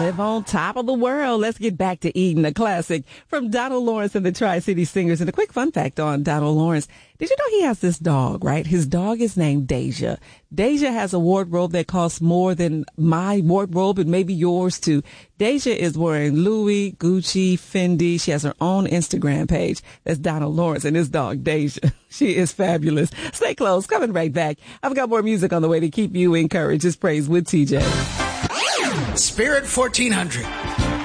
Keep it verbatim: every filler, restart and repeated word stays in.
Live on top of the world. Let's get back to Eden, a classic from Donald Lawrence and the Tri-City Singers. And a quick fun fact on Donald Lawrence. Did you know he has this dog, right? His dog is named Deja. Deja has a wardrobe that costs more than my wardrobe and maybe yours too. Deja is wearing Louis, Gucci, Fendi. She has her own Instagram page. That's Donald Lawrence and his dog, Deja. She is fabulous. Stay close. Coming right back. I've got more music on the way to keep you encouraged. It's Praise with T J. Spirit fourteen hundred.